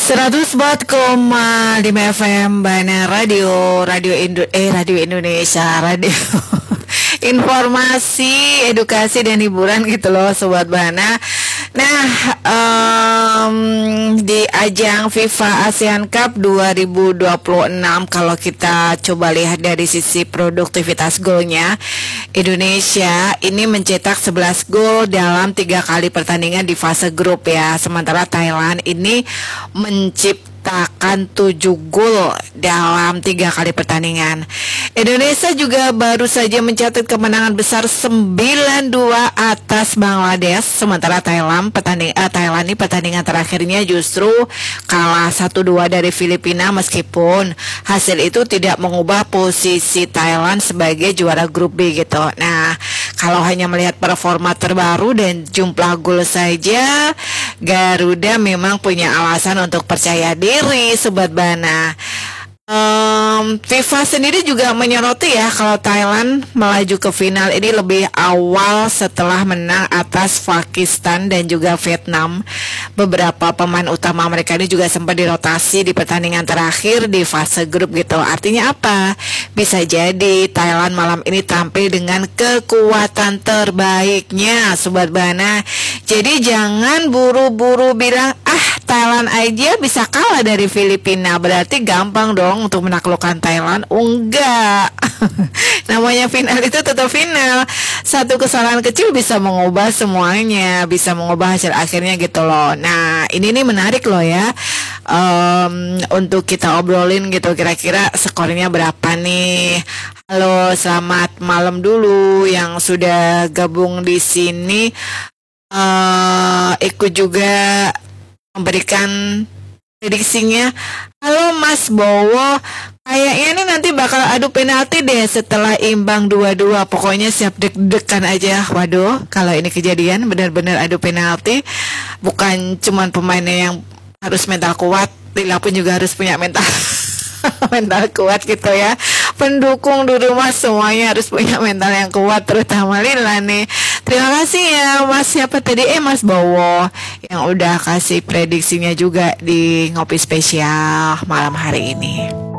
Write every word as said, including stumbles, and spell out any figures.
seratus empat koma lima F M Bana Radio Radio Indo eh Radio Indonesia Radio informasi, edukasi dan hiburan gitu loh Sobat Bana. Nah, um, di ajang FIFA ASEAN Cup dua ribu dua puluh enam, kalau kita coba lihat dari sisi produktivitas golnya, Indonesia ini mencetak sebelas gol dalam tiga kali pertandingan di fase grup ya. Sementara Thailand ini menciptakan tujuh gol dalam tiga kali pertandingan. Indonesia juga baru saja mencatat kemenangan besar sembilan dua atas Bangladesh. Sementara Thailand pertanding eh, Thailand ini pertandingan terakhirnya justru kalah satu dua dari Filipina, meskipun hasil itu tidak mengubah posisi Thailand sebagai juara grup B gitu. Nah, kalau hanya melihat performa terbaru dan jumlah gol saja, Garuda memang punya alasan untuk percaya diri Sobat Bana. Um, FIFA sendiri juga menyoroti ya kalau Thailand melaju ke final ini lebih awal setelah menang atas Pakistan dan juga Vietnam. Beberapa pemain utama mereka ini juga sempat dirotasi di pertandingan terakhir di fase grup gitu. Artinya apa? Bisa jadi Thailand malam ini tampil dengan kekuatan terbaiknya Sobat Bana. Jadi jangan buru-buru bilang ah Thailand aja bisa kalah dari Filipina, berarti gampang dong untuk menaklukkan Thailand. Enggak. Namanya final itu tetap final. Satu kesalahan kecil bisa mengubah semuanya, bisa mengubah hasil akhirnya gitu loh. Nah, ini nih menarik loh ya. Um, untuk kita obrolin gitu, kira-kira skornya berapa nih? Halo, selamat malam dulu yang sudah gabung di sini. Uh, ikut juga memberikan prediksinya. Halo Mas Bowo, kayaknya nih nanti bakal adu penalti deh setelah imbang dua dua. Pokoknya siap deg-degan aja. Waduh, kalau ini kejadian benar-benar adu penalti, bukan cuman pemainnya yang harus mental kuat, Lila pun juga harus punya mental mental kuat gitu ya. Pendukung di rumah semuanya harus punya mental yang kuat, terutama Lila nih. Terima kasih ya Mas siapa tadi eh Mas Bowo yang udah kasih prediksinya juga di Ngopi Spesial malam hari ini.